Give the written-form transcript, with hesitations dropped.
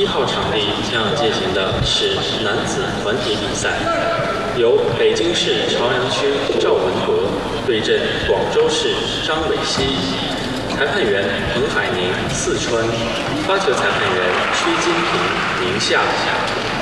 1号场地将要进行的是男子团体比赛，由北京市朝阳区赵文博对阵广州市张伟熙，裁判员彭海宁，四川，发球裁判员屈金平，宁夏。